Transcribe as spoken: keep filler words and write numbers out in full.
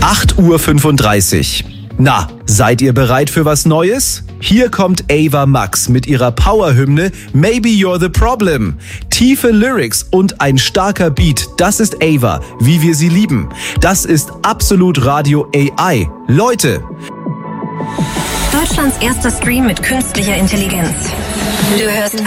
acht Uhr fünfunddreißig. Na, seid ihr bereit für was Neues? Hier kommt Ava Max mit ihrer Powerhymne Maybe You're the Problem. Tiefe Lyrics und ein starker Beat, das ist Ava, wie wir sie lieben. Das ist Absolut Radio A I. Leute! Deutschlands erster Stream mit künstlicher Intelligenz. Du hörst